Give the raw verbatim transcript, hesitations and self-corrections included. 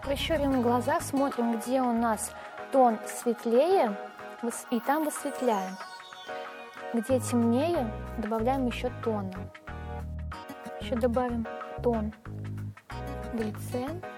Прищурим глаза, смотрим, где у нас тон светлее, и там высветляем. Где темнее, добавляем еще тона. Еще добавим тон в лице.